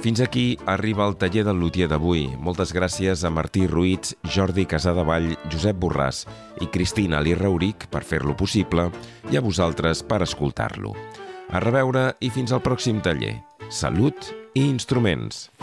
Fins aquí arriba el taller del lutier d'avui. Moltes gràcies a Martí Ruiz, Jordi Casadevall, Josep Borràs i Cristina Lirrauric per fer-lo possible i a vosaltres per escoltar-lo. A reveure i fins al pròxim taller. Salut i instruments!